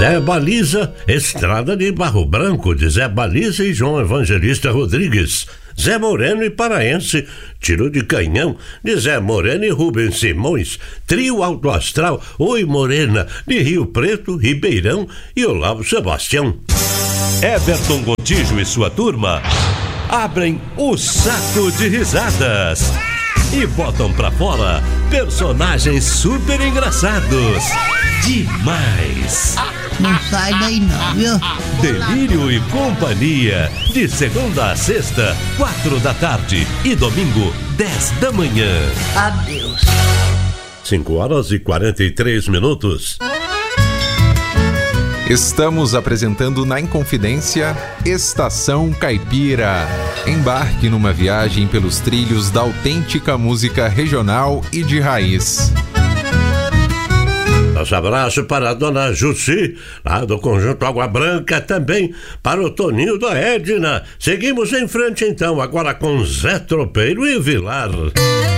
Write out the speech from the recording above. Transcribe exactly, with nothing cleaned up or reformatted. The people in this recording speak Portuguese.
Zé Baliza, Estrada de Barro Branco, de Zé Baliza e João Evangelista Rodrigues. Zé Moreno e Paraense, Tiro de Canhão, de Zé Moreno e Rubens Simões. Trio Alto Astral, Oi Morena, de Rio Preto, Ribeirão e Olavo Sebastião. Everton Gontijo e sua turma abrem o saco de risadas e botam pra fora personagens super engraçados. Demais! Não sai daí não, viu? Delírio e Companhia, de segunda a sexta, quatro da tarde e domingo, dez da manhã. Adeus. Cinco horas e quarenta e três minutos. Estamos apresentando na Inconfidência Estação Caipira. Embarque numa viagem pelos trilhos da autêntica música regional e de raiz. Nosso abraço para a dona Jussi, lá do Conjunto Água Branca, também para o Toninho da Edna. Seguimos em frente então, agora com Zé Tropeiro e Vilar.